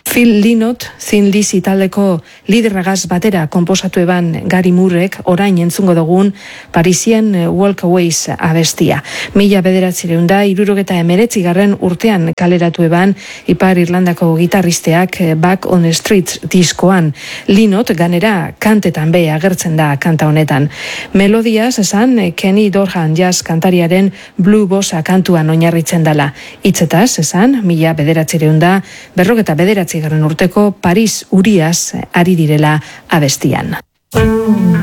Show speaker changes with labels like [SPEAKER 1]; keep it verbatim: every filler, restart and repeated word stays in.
[SPEAKER 1] Phil Lynott, Thin Lizzy taldeko liderragaz batera konposatu eban Gary Moorek orain entzungo dugun Parisien Walkaways abestia. Mila bederatzireun da, irurogeta emeretzi garren urtean kaleratu eban Ipar Irlandako gitarristeak Back on the Streets diskoan. Lynott ganera kantetan be agertzen da kanta honetan. Melodiaz esan Kenny Dorhan jazz kantariaren Blue Bossa kantuan oinarritzen dela. Hitzetaz esan, mila bederatzireun da, berrogeta bederatzi garren urteko Paris uriaz ari direla abestian.